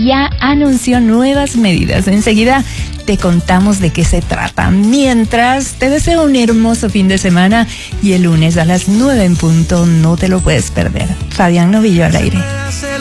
ya anunció nuevas medidas. Enseguida te contamos de qué se trata. Mientras, te deseo un hermoso fin de semana y el lunes a las 9 en punto no te lo puedes perder. Fabián Novillo al aire.